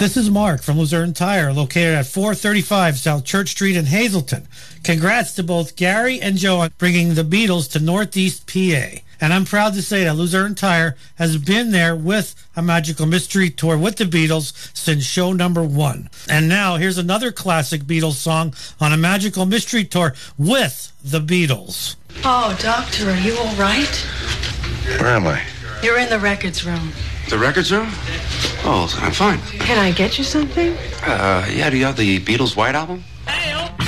This is Mark from Luzerne Tire, located at 435 South Church Street in Hazleton. Congrats to both Gary and Joe on bringing the Beatles to Northeast PA. And I'm proud to say that Luzerne Tire has been there with a Magical Mystery Tour with the Beatles since show number 1. And now here's another classic Beatles song on a Magical Mystery Tour with the Beatles. Oh, Doctor, are you all right? Where am I? You're in the records room. The records room? Oh, I'm fine. Can I get you something? Yeah, do you have the Beatles' White Album?